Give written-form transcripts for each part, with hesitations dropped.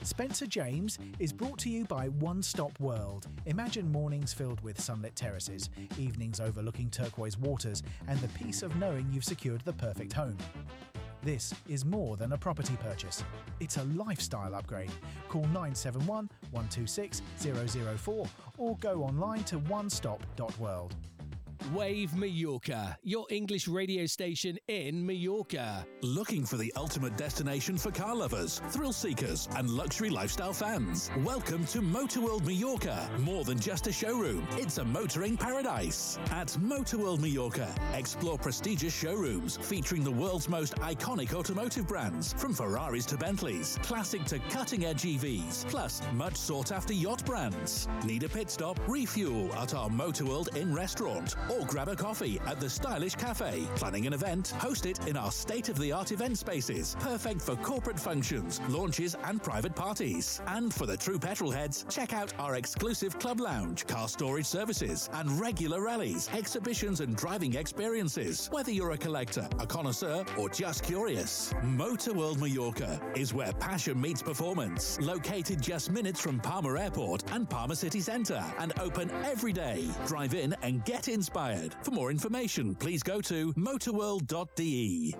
Spencer James is brought to you by One Stop World. Imagine mornings filled with sunlit terraces, evenings overlooking turquoise waters, and the peace of knowing you've secured the perfect home. This is more than a property purchase. It's a lifestyle upgrade. Call 971 126 004 or go online to onestop.world. Wave Mallorca, your English radio station in Mallorca. Looking for the ultimate destination for car lovers, thrill seekers, and luxury lifestyle fans? Welcome to Motorworld Mallorca. More than just a showroom, it's a motoring paradise. At Motorworld Mallorca, explore prestigious showrooms featuring the world's most iconic automotive brands, from Ferraris to Bentleys, classic to cutting-edge EVs, plus much sought-after yacht brands. Need a pit stop? Refuel at our Motorworld Inn restaurant, or grab a coffee at the stylish cafe. Planning an event? Host it in our state-of-the-art event spaces, perfect for corporate functions, launches and private parties. And for the true petrol heads, check out our exclusive club lounge, car storage services, and regular rallies, exhibitions and driving experiences. Whether you're a collector, a connoisseur, or just curious, Motorworld Mallorca is where passion meets performance. Located just minutes from Palma Airport and Palma City Centre, and open every day. Drive in and get inspired. For more information, please go to motorworld.de.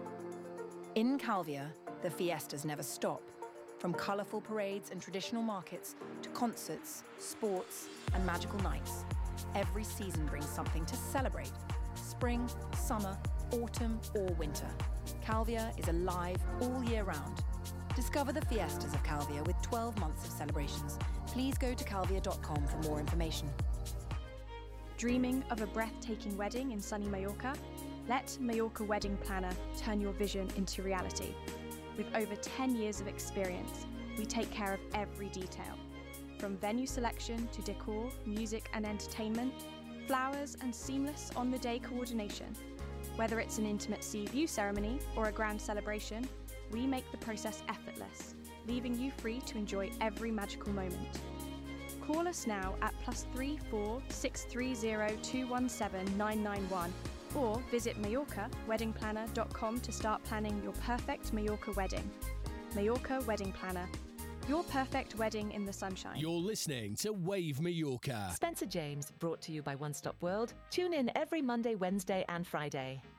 In Calvia, the fiestas never stop. From colourful parades and traditional markets to concerts, sports and magical nights, every season brings something to celebrate. Spring, summer, autumn or winter. Calvia is alive all year round. Discover the fiestas of Calvia with 12 months of celebrations. Please go to calvia.com for more information. Dreaming of a breathtaking wedding in sunny Mallorca? Let Mallorca Wedding Planner turn your vision into reality. With over 10 years of experience, we take care of every detail. From venue selection to decor, music and entertainment, flowers and seamless on-the-day coordination. Whether it's an intimate sea view ceremony or a grand celebration, we make the process effortless, leaving you free to enjoy every magical moment. Call us now at +34 630 217 991 or visit MallorcaWeddingPlanner.com to start planning your perfect Mallorca wedding. Mallorca Wedding Planner. Your perfect wedding in the sunshine. You're listening to Wave Mallorca. Spencer James, brought to you by One Stop World. Tune in every Monday, Wednesday and Friday.